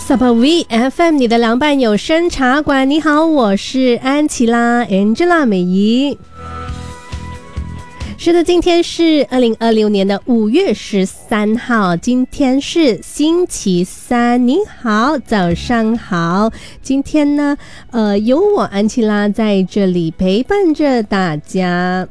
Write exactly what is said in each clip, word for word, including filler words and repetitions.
Super V F M 你的凉拌有声茶馆，你好，我是安琪拉 Angela 美仪。是的，今天是二零二六年的五月十三号，今天是星期三。您好，早上好。今天呢，呃，有我安琪拉在这里陪伴着大家。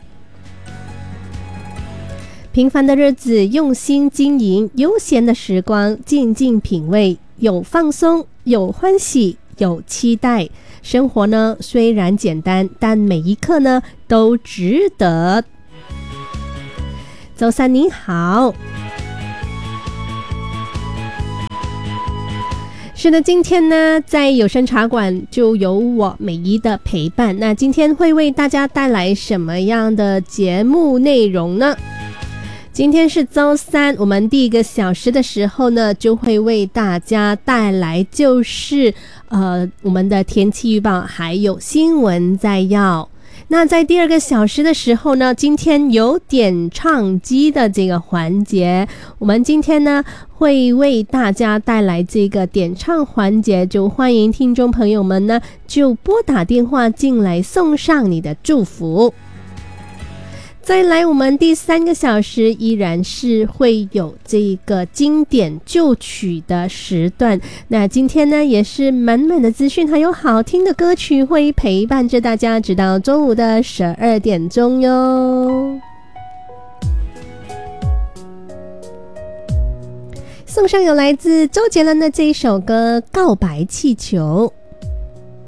平凡的日子，用心经营；悠闲的时光，静静品味。有放松，有欢喜，有期待。生活呢，虽然简单，但每一刻呢，都值得。周三你好。是的，今天呢，在有声茶馆就有我美仪的陪伴。那今天会为大家带来什么样的节目内容呢？今天是周三，我们第一个小时的时候呢，就会为大家带来就是呃我们的天气预报，还有新闻摘要。那在第二个小时的时候呢，今天有点唱机的这个环节，我们今天呢会为大家带来这个点唱环节，就欢迎听众朋友们呢就拨打电话进来送上你的祝福。再来，我们第三个小时依然是会有这个经典旧曲的时段。那今天呢，也是满满的资讯，还有好听的歌曲会陪伴着大家，直到中午的十二点钟哟。送上有来自周杰伦的这一首歌《告白气球》。